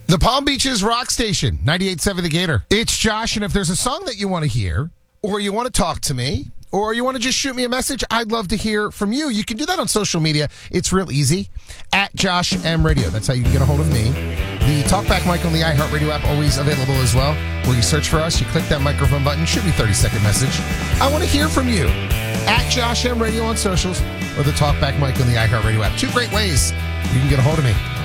The Palm Beaches Rock Station, 98.7 The Gator. It's Josh, and if there's a song that you want to hear, or you want to talk to me, or you want to just shoot me a message, I'd love to hear from you. You can do that on social media. It's real easy. At Josh M Radio. That's how you can get a hold of me. The Talkback mic on the iHeartRadio app, always available as well. Where you search for us, you click that microphone button, shoot me a 30-second message. I want to hear from you. At Josh M Radio on socials, or the Talkback mic on the iHeartRadio app. Two great ways you can get a hold of me.